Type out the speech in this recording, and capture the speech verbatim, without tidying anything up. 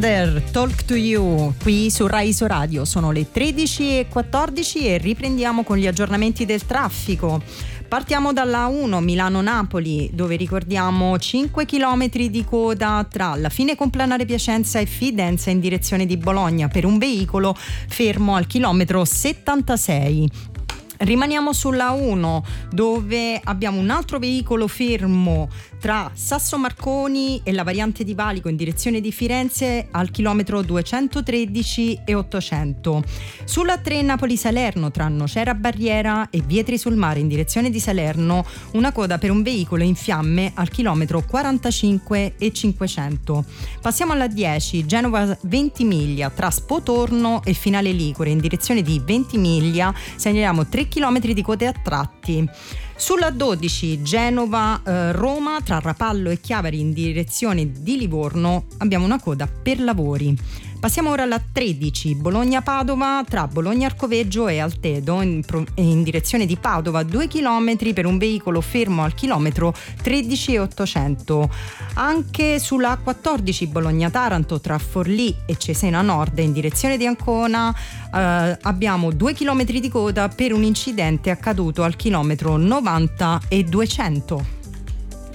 Wonder, Talk to You, qui su Rai Iso Radio. Sono le tredici e quattordici e riprendiamo con gli aggiornamenti del traffico. Partiamo dalla uno Milano-Napoli, dove ricordiamo cinque chilometri di coda tra la fine complanare Piacenza e Fidenza in direzione di Bologna per un veicolo fermo al chilometro settantasei. Rimaniamo sulla uno, dove abbiamo un altro veicolo fermo tra Sasso Marconi e la variante di Valico in direzione di Firenze al chilometro duecentotredici e ottocento. Sulla tre Napoli-Salerno tra Nocera Barriera e Vietri sul Mare in direzione di Salerno, una coda per un veicolo in fiamme al chilometro quarantacinque e cinquecento. Passiamo alla dieci, Genova Ventimiglia tra Spotorno e Finale Ligure in direzione di Ventimiglia, segnaliamo tre chilometri di code a tratti. Sulla dodici Genova-Roma eh, tra Rapallo e Chiavari in direzione di Livorno abbiamo una coda per lavori. Passiamo ora alla tredici Bologna-Padova tra Bologna-Arcoveggio e Altedo in, pro- in direzione di Padova, due chilometri per un veicolo fermo al chilometro tredici e ottocento. Anche sulla quattordici Bologna-Taranto tra Forlì e Cesena Nord in direzione di Ancona eh, abbiamo due chilometri di coda per un incidente accaduto al chilometro novanta e duecento.